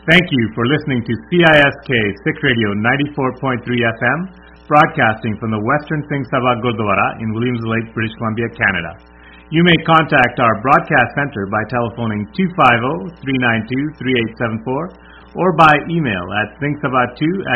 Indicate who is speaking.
Speaker 1: Thank you for listening to CISK Sikh Radio 94.3 FM, broadcasting from the Western Singh Sabha Gurdwara in Williams Lake, British Columbia, Canada. You may contact our broadcast center by telephoning 250-392-3874 or by email at singsabha2